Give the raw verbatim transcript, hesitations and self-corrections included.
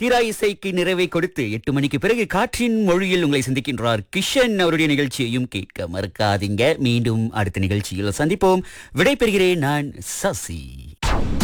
தீரா இசைக்கு நிறைவை கொடுத்து எட்டு மணிக்கு பிறகு காற்றின் மொழியில் உங்களை சந்திக்கின்றார் கிஷன். அவருடைய நிகழ்ச்சியையும் கேட்க மறக்காதீங்க. மீண்டும் அடுத்த நிகழ்ச்சியில் சந்திப்போம். விடைபெறுகிறேன் நான் சசி.